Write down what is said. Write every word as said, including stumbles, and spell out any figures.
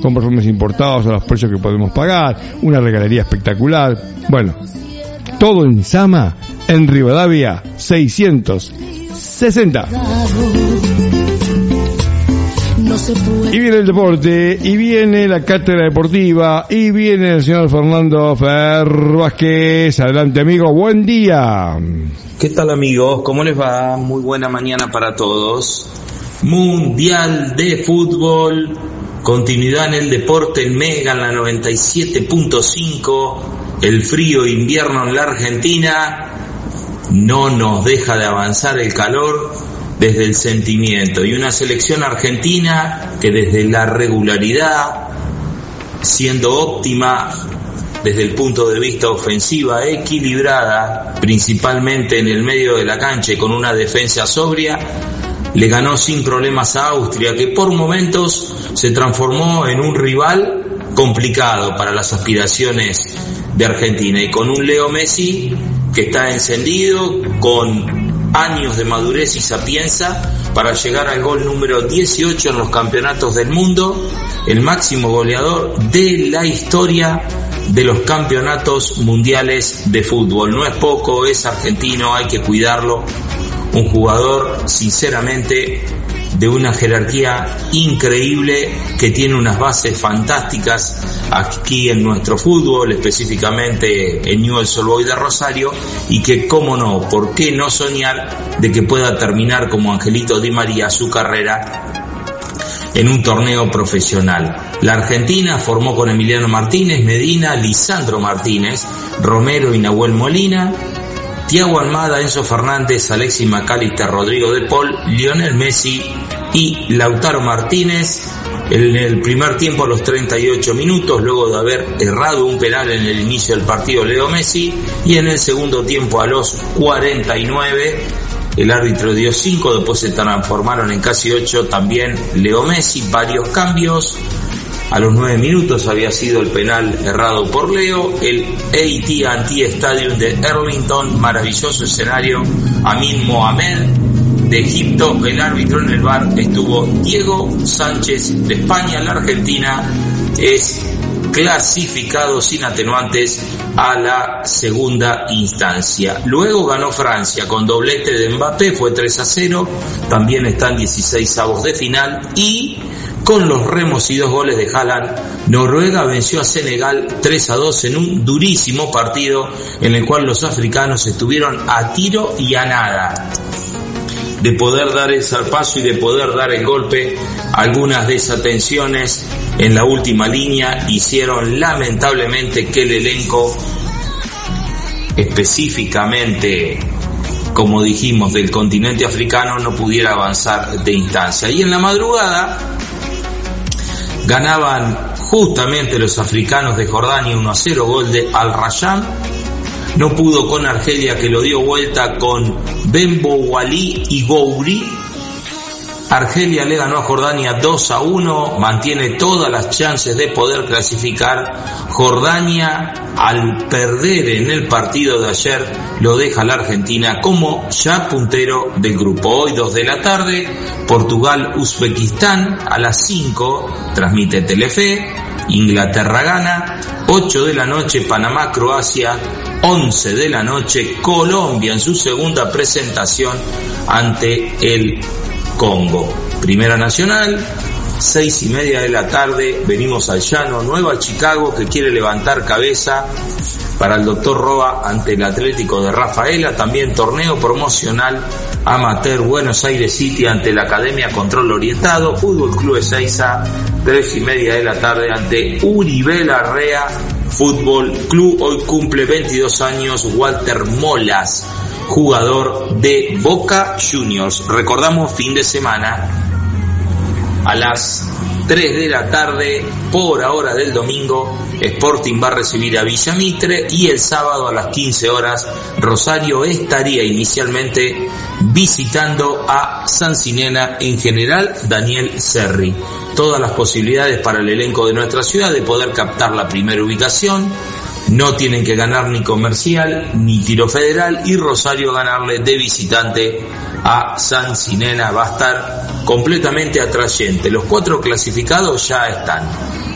con perfumes importados a los precios que podemos pagar, una regalería espectacular. Bueno, todo en Sama, en Rivadavia seiscientos sesenta. Y viene el deporte, y viene la cátedra deportiva, y viene el señor Fernando Fer Vázquez. Adelante, amigo, buen día. ¿Qué tal, amigos? ¿Cómo les va? Muy buena mañana para todos. Mundial de fútbol, continuidad en el deporte en Mega, en la noventa y siete punto cinco. El frío invierno en la Argentina no nos deja de avanzar el calor desde el sentimiento, y una selección argentina que desde la regularidad, siendo óptima desde el punto de vista ofensiva, equilibrada, principalmente en el medio de la cancha y con una defensa sobria, le ganó sin problemas a Austria, que por momentos se transformó en un rival complicado para las aspiraciones de Argentina, y con un Leo Messi que está encendido, con años de madurez y sapienza para llegar al gol número dieciocho en los campeonatos del mundo, el máximo goleador de la historia de los campeonatos mundiales de fútbol. No es poco, es argentino, hay que cuidarlo. Un jugador, sinceramente, de una jerarquía increíble, que tiene unas bases fantásticas aquí en nuestro fútbol, específicamente en Newell's Old Boys de Rosario, y que, cómo no, por qué no soñar de que pueda terminar como Angelito Di María su carrera en un torneo profesional. La Argentina formó con Emiliano Martínez, Medina, Lisandro Martínez, Romero y Nahuel Molina, Thiago Almada, Enzo Fernández, Alexis McAllister, Rodrigo de Paul, Lionel Messi y Lautaro Martínez. En el primer tiempo, a los treinta y ocho minutos, luego de haber errado un penal en el inicio del partido Leo Messi, y en el segundo tiempo, a los cuarenta y nueve, el árbitro dio cinco, después se transformaron en casi ocho también Leo Messi, varios cambios. A los nueve minutos había sido el penal errado por Leo. El A T and T Stadium de Arlington, maravilloso escenario. Amin Mohamed de Egipto, el árbitro. En el V A R estuvo Diego Sánchez de España. La Argentina es clasificado sin atenuantes a la segunda instancia. Luego ganó Francia con doblete de Mbappé, fue tres a cero. También están dieciséis avos de final, y con los remos y dos goles de Haaland, Noruega venció a Senegal tres a dos en un durísimo partido en el cual los africanos estuvieron a tiro y a nada de poder dar el zarpazo y de poder dar el golpe. Algunas desatenciones en la última línea hicieron lamentablemente que el elenco, específicamente, como dijimos, del continente africano, no pudiera avanzar de instancia. Y en la madrugada ganaban justamente los africanos de Jordania uno a cero, gol de Al Rayyan. No pudo con Argelia, que lo dio vuelta con Bembo Wali y Gouri. Argelia le ganó a Jordania dos a uno, mantiene todas las chances de poder clasificar. Jordania, al perder en el partido de ayer, lo deja a la Argentina como ya puntero del grupo. Hoy, dos de la tarde, Portugal-Uzbekistán, a las cinco, transmite Telefe. Inglaterra gana. Ocho de la noche, Panamá-Croacia. Once de la noche, Colombia en su segunda presentación ante el Congo. Primera Nacional, seis y media de la tarde, venimos al llano, Nueva Chicago, que quiere levantar cabeza para el doctor Roa ante el Atlético de Rafaela. También torneo promocional amateur, Buenos Aires City ante la Academia Control Orientado. Fútbol Club Ezeiza, tres y media de la tarde ante Uribe Larrea Fútbol Club. Hoy cumple veintidós años Walter Molas, jugador de Boca Juniors. Recordamos, fin de semana a las tres de la tarde, por hora del domingo, Sporting va a recibir a Villa Mitre, y el sábado a las quince horas Rosario estaría inicialmente visitando a Sancinena, en General Daniel Serri. Todas las posibilidades para el elenco de nuestra ciudad de poder captar la primera ubicación. No tienen que ganar ni Comercial ni Tiro Federal, y Rosario ganarle de visitante a Sancinena va a estar completamente atrayente. Los cuatro clasificados ya están.